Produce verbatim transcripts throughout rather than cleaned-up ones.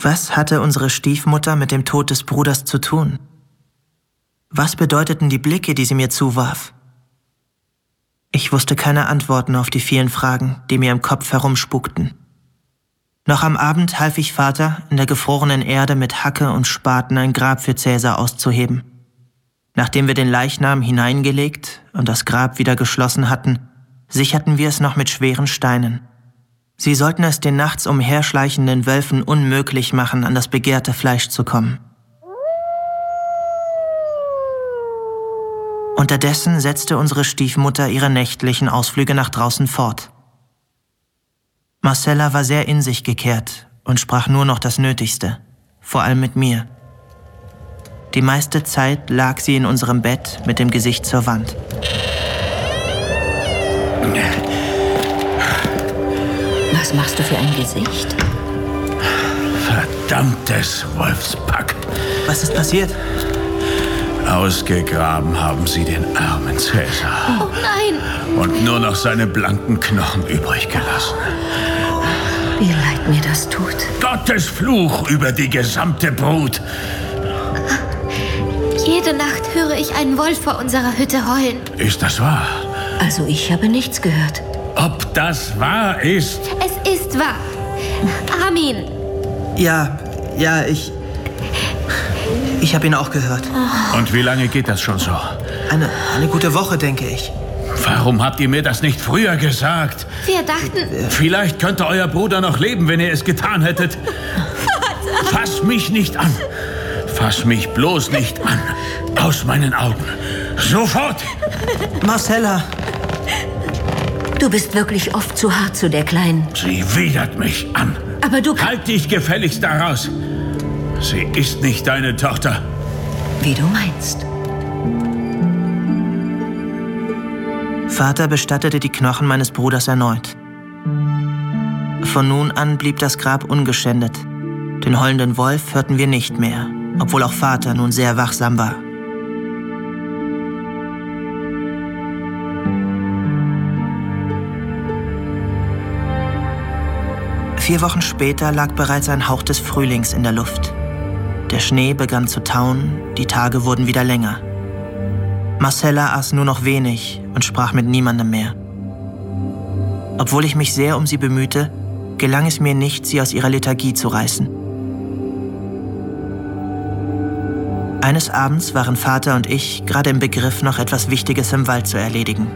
Was hatte unsere Stiefmutter mit dem Tod des Bruders zu tun? Was bedeuteten die Blicke, die sie mir zuwarf? Ich wusste keine Antworten auf die vielen Fragen, die mir im Kopf herumspukten. Noch am Abend half ich Vater, in der gefrorenen Erde mit Hacke und Spaten ein Grab für Cäsar auszuheben. Nachdem wir den Leichnam hineingelegt und das Grab wieder geschlossen hatten, sicherten wir es noch mit schweren Steinen. Sie sollten es den nachts umherschleichenden Wölfen unmöglich machen, an das begehrte Fleisch zu kommen. Unterdessen setzte unsere Stiefmutter ihre nächtlichen Ausflüge nach draußen fort. Marcella war sehr in sich gekehrt und sprach nur noch das Nötigste, vor allem mit mir. Die meiste Zeit lag sie in unserem Bett mit dem Gesicht zur Wand. Was machst du für ein Gesicht? Verdammtes Wolfspack. Was ist passiert? Ausgegraben haben sie den armen Cäsar. Oh nein! Und nur noch seine blanken Knochen übrig gelassen. Wie leid mir das tut. Gottes Fluch über die gesamte Brut. Jede Nacht höre ich einen Wolf vor unserer Hütte heulen. Ist das wahr? Also ich habe nichts gehört. Ob das wahr ist? Es ist wahr. Armin. Ja, ja, ich... Ich habe ihn auch gehört. Und wie lange geht das schon so? Eine, eine gute Woche, denke ich. Warum habt ihr mir das nicht früher gesagt? Wir dachten... Vielleicht könnte euer Bruder noch leben, wenn ihr es getan hättet. Vater! Fass mich nicht an. Fass mich bloß nicht an. Aus meinen Augen. Sofort! Marcella! Du bist wirklich oft zu hart zu der Kleinen. Sie widert mich an. Aber du... Halt dich gefälligst da raus. Sie ist nicht deine Tochter. Wie du meinst. Vater bestattete die Knochen meines Bruders erneut. Von nun an blieb das Grab ungeschändet. Den heulenden Wolf hörten wir nicht mehr, obwohl auch Vater nun sehr wachsam war. Vier Wochen später lag bereits ein Hauch des Frühlings in der Luft. Der Schnee begann zu tauen, die Tage wurden wieder länger. Marcella aß nur noch wenig und sprach mit niemandem mehr. Obwohl ich mich sehr um sie bemühte, gelang es mir nicht, sie aus ihrer Lethargie zu reißen. Eines Abends waren Vater und ich gerade im Begriff, noch etwas Wichtiges im Wald zu erledigen.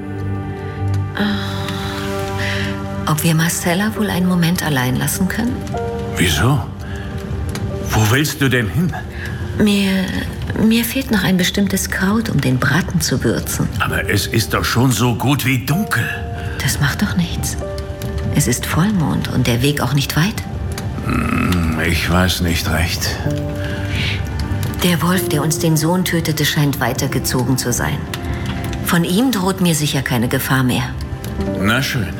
Ob wir Marcella wohl einen Moment allein lassen können? Wieso? Wo willst du denn hin? Mir, mir fehlt noch ein bestimmtes Kraut, um den Braten zu würzen. Aber es ist doch schon so gut wie dunkel. Das macht doch nichts. Es ist Vollmond und der Weg auch nicht weit. Hm, ich weiß nicht recht. Der Wolf, der uns den Sohn tötete, scheint weitergezogen zu sein. Von ihm droht mir sicher keine Gefahr mehr. Na schön.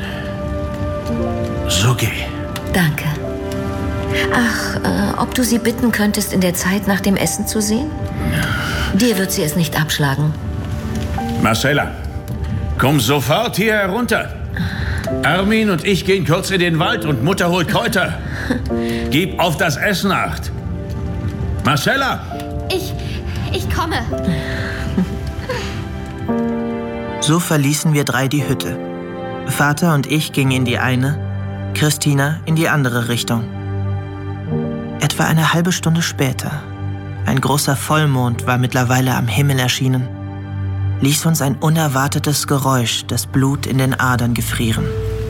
So geh. Danke. Ach, äh, ob du sie bitten könntest, in der Zeit nach dem Essen zu sehen? Dir wird sie es nicht abschlagen. Marcella, komm sofort hier herunter. Armin und ich gehen kurz in den Wald und Mutter holt Kräuter. Gib auf das Essen acht. Marcella! Ich... ich komme. So verließen wir drei die Hütte. Vater und ich gingen in die eine, Christina in die andere Richtung. Etwa eine halbe Stunde später, ein großer Vollmond war mittlerweile am Himmel erschienen, ließ uns ein unerwartetes Geräusch das Blut in den Adern gefrieren.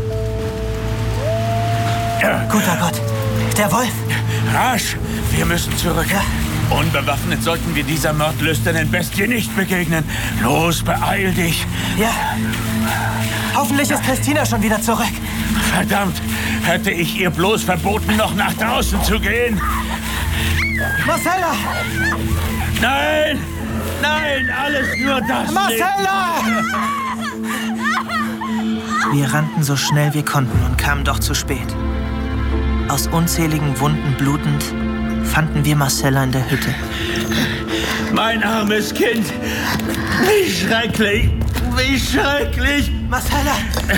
Guter Gott, der Wolf! Rasch, wir müssen zurück. Ja. Unbewaffnet sollten wir dieser mordlüsternen Bestie nicht begegnen. Los, beeil dich. Ja. Hoffentlich ist Christina schon wieder zurück. Verdammt, hätte ich ihr bloß verboten, noch nach draußen zu gehen. Marcella! Nein! Nein, alles nur das Marcella! Wir rannten so schnell wir konnten und kamen doch zu spät. Aus unzähligen Wunden blutend fanden wir Marcella in der Hütte. Mein armes Kind! Wie schrecklich! Wie schrecklich! Marcella!